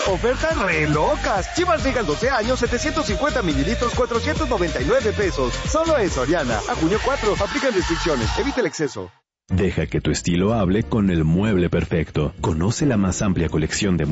Ofertas re locas. Chivas Regal 12 años, 750 mililitros, 499 pesos. Solo en Soriana. A junio 4. Aplican restricciones. Evita el exceso. Deja que tu estilo hable con el mueble perfecto. Conoce la más amplia colección de